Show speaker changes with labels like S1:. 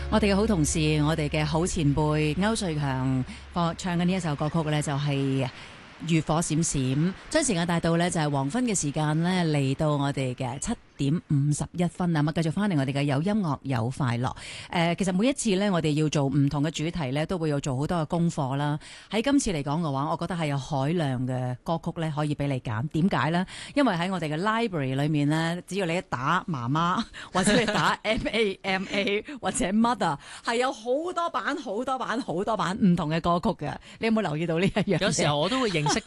S1: 我哋嘅好同事，我哋嘅好前輩區瑞強唱緊呢一首歌曲呢，就係月火閃閃，將時間帶到呢，就係黃昏嘅時間呢，嚟到我哋嘅7:51啊！繼續翻嚟我哋嘅有音樂有快樂。其實每一次呢，我哋要做唔同嘅主題呢，都會要做好多嘅功課啦。喺今次嚟講嘅話，我覺得係有海量嘅歌曲呢，可以俾你揀。點解呢？因為喺我哋嘅 library 裏面呢，只要你一打媽媽，或者你打 MAMA 或者 mother， 係有好多版唔同嘅歌曲嘅。你有冇留意到呢一樣？
S2: 有時候我都會認識